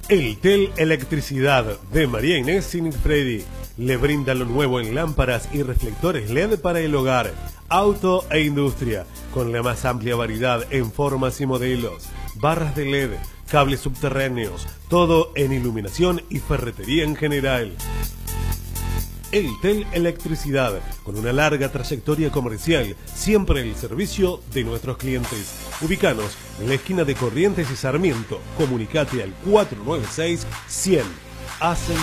Eltel Electricidad de María Inés Sinifredi le brinda lo nuevo en lámparas y reflectores LED para el hogar, auto e industria, con la más amplia variedad en formas y modelos, barras de LED, cables subterráneos, todo en iluminación y ferretería en general. Eltel Electricidad, con una larga trayectoria comercial, siempre el servicio de nuestros clientes. Ubícanos en la esquina de Corrientes y Sarmiento. Comunicate al 496-100.